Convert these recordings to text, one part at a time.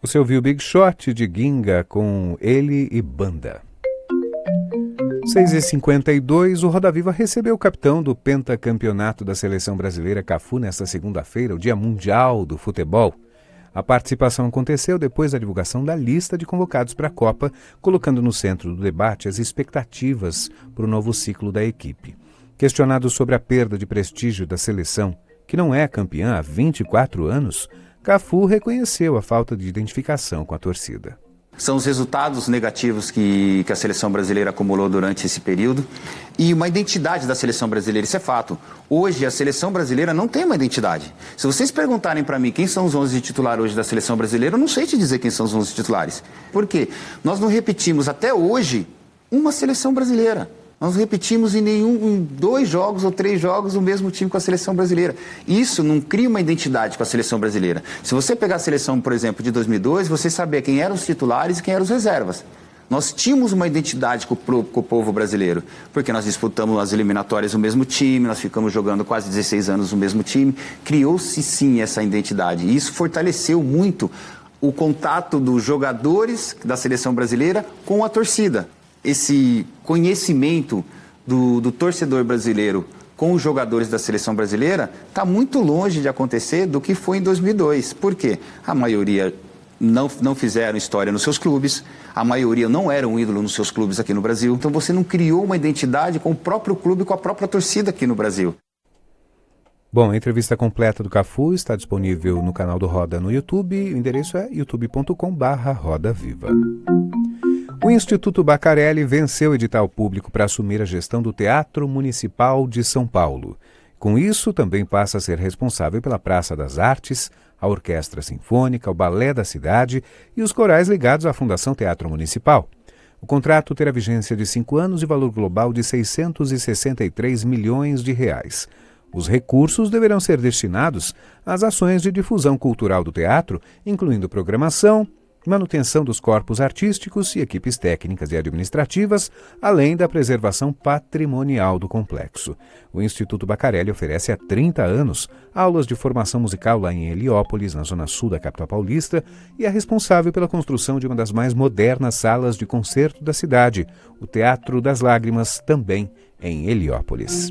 Você ouviu Big Shot de Ginga com ele e banda. 6h52, o Roda Viva recebeu o capitão do pentacampeonato da Seleção Brasileira, Cafu, nesta segunda-feira, o Dia Mundial do Futebol. A participação aconteceu depois da divulgação da lista de convocados para a Copa, colocando no centro do debate as expectativas para o novo ciclo da equipe. Questionado sobre a perda de prestígio da seleção, que não é campeã há 24 anos, Cafu reconheceu a falta de identificação com a torcida. São os resultados negativos que a seleção brasileira acumulou durante esse período e uma identidade da seleção brasileira, isso é fato. Hoje a seleção brasileira não tem uma identidade. Se vocês perguntarem para mim quem são os 11 titulares hoje da seleção brasileira, eu não sei te dizer quem são os 11 titulares. Por quê? Nós não repetimos até hoje uma seleção brasileira. Nós repetimos em 2 jogos ou 3 jogos o mesmo time com a seleção brasileira. Isso não cria uma identidade com a seleção brasileira. Se você pegar a seleção, por exemplo, de 2002, você saber quem eram os titulares e quem eram os reservas. Nós tínhamos uma identidade com o povo brasileiro, porque nós disputamos as eliminatórias o mesmo time, nós ficamos jogando quase 16 anos o mesmo time. Criou-se sim essa identidade e isso fortaleceu muito o contato dos jogadores da seleção brasileira com a torcida. Esse conhecimento do torcedor brasileiro com os jogadores da seleção brasileira está muito longe de acontecer do que foi em 2002. Por quê? A maioria não fizeram história nos seus clubes, a maioria não era um ídolo nos seus clubes aqui no Brasil. Então você não criou uma identidade com o próprio clube, com a própria torcida aqui no Brasil. Bom, a entrevista completa do Cafu está disponível no canal do Roda no YouTube. O endereço é youtube.com/rodaviva. O Instituto Bacarelli venceu o edital público para assumir a gestão do Teatro Municipal de São Paulo. Com isso, também passa a ser responsável pela Praça das Artes, a Orquestra Sinfônica, o Balé da Cidade e os corais ligados à Fundação Teatro Municipal. O contrato terá vigência de 5 anos e valor global de R$663 milhões. Os recursos deverão ser destinados às ações de difusão cultural do teatro, incluindo programação, manutenção dos corpos artísticos e equipes técnicas e administrativas, além da preservação patrimonial do complexo. O Instituto Bacarelli oferece há 30 anos aulas de formação musical lá em Heliópolis, na zona sul da capital paulista, e é responsável pela construção de uma das mais modernas salas de concerto da cidade, o Teatro das Lágrimas, também em Heliópolis.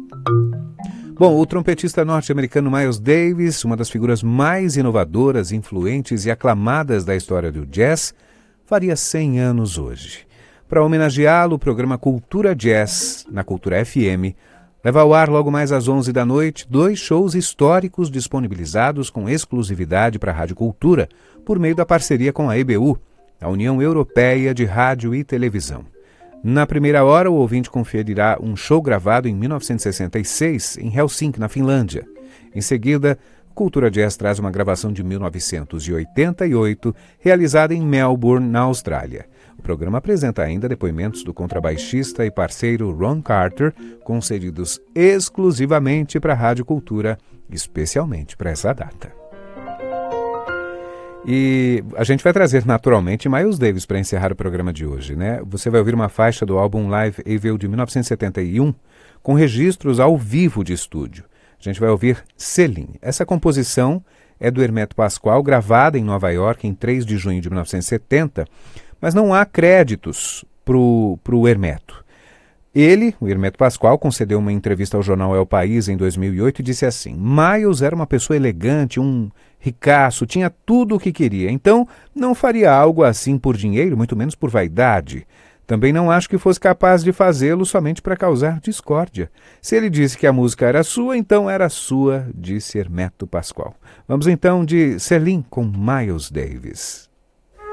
Bom, o trompetista norte-americano Miles Davis, uma das figuras mais inovadoras, influentes e aclamadas da história do jazz, faria 100 anos hoje. Para homenageá-lo, o programa Cultura Jazz, na Cultura FM, leva ao ar logo mais às 11 da noite 2 shows históricos disponibilizados com exclusividade para a Rádio Cultura, por meio da parceria com a EBU, a União Europeia de Rádio e Televisão. Na primeira hora, o ouvinte conferirá um show gravado em 1966, em Helsinki, na Finlândia. Em seguida, Cultura Jazz traz uma gravação de 1988, realizada em Melbourne, na Austrália. O programa apresenta ainda depoimentos do contrabaixista e parceiro Ron Carter, concedidos exclusivamente para a Rádio Cultura, especialmente para essa data. E a gente vai trazer naturalmente Miles Davis para encerrar o programa de hoje, né? Você vai ouvir uma faixa do álbum Live Evil de 1971 com registros ao vivo de estúdio. A gente vai ouvir Céline. Essa composição é do Hermeto Pascoal, gravada em Nova York em 3 de junho de 1970, mas não há créditos pro Hermeto. Ele, o Hermeto Pascoal, concedeu uma entrevista ao jornal El País em 2008 e disse assim: Miles era uma pessoa elegante, um ricaço, tinha tudo o que queria, então não faria algo assim por dinheiro, muito menos por vaidade. Também não acho que fosse capaz de fazê-lo somente para causar discórdia. Se ele disse que a música era sua, então era sua, disse Hermeto Pascoal. Vamos então de Céline com Miles Davis.